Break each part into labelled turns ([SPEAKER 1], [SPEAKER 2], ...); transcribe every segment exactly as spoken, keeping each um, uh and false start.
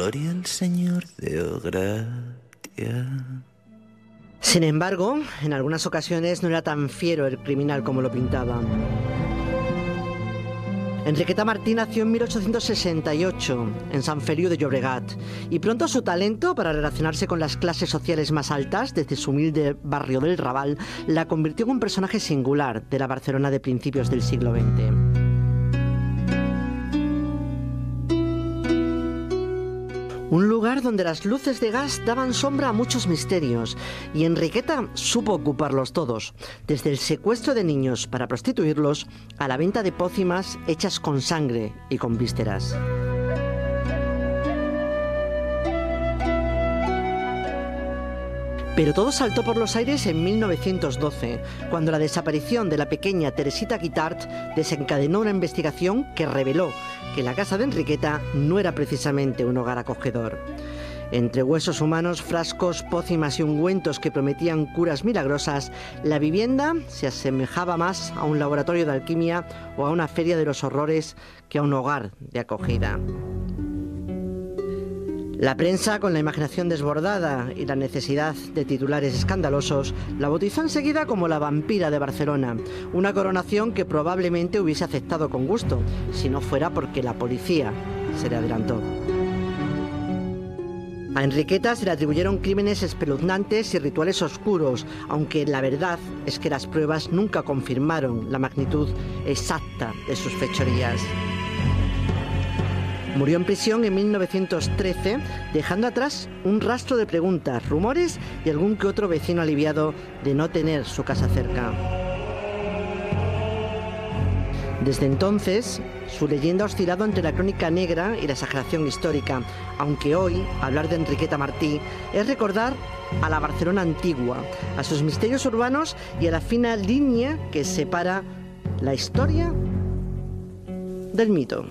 [SPEAKER 1] gloria al Señor, deo gratia.
[SPEAKER 2] Sin embargo, en algunas ocasiones no era tan fiero el criminal como lo pintaban. Enriqueta Martí nació en mil ochocientos sesenta y ocho, en Sant Feliu de Llobregat, y pronto su talento para relacionarse con las clases sociales más altas, desde su humilde barrio del Raval, la convirtió en un personaje singular de la Barcelona de principios del siglo veinte. Un lugar donde las luces de gas daban sombra a muchos misterios, y Enriqueta supo ocuparlos todos, desde el secuestro de niños para prostituirlos a la venta de pócimas hechas con sangre y con vísceras. Pero todo saltó por los aires en mil novecientos doce, cuando la desaparición de la pequeña Teresita Guitart desencadenó una investigación que reveló que la casa de Enriqueta no era precisamente un hogar acogedor. Entre huesos humanos, frascos, pócimas y ungüentos que prometían curas milagrosas, la vivienda se asemejaba más a un laboratorio de alquimia o a una feria de los horrores que a un hogar de acogida. La prensa, con la imaginación desbordada y la necesidad de titulares escandalosos, la bautizó enseguida como la vampira de Barcelona, una coronación que probablemente hubiese aceptado con gusto, si no fuera porque la policía se le adelantó. A Enriqueta se le atribuyeron crímenes espeluznantes y rituales oscuros, aunque la verdad es que las pruebas nunca confirmaron la magnitud exacta de sus fechorías. Murió en prisión en mil novecientos trece, dejando atrás un rastro de preguntas, rumores y algún que otro vecino aliviado de no tener su casa cerca. Desde entonces, su leyenda ha oscilado entre la crónica negra y la exageración histórica, aunque hoy hablar de Enriqueta Martí es recordar a la Barcelona antigua, a sus misterios urbanos y a la fina línea que separa la historia del mito.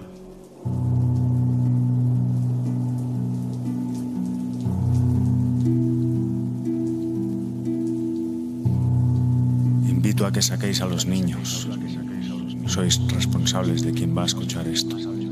[SPEAKER 3] Invito a que saquéis a los niños. Sois responsables de quién va a escuchar esto.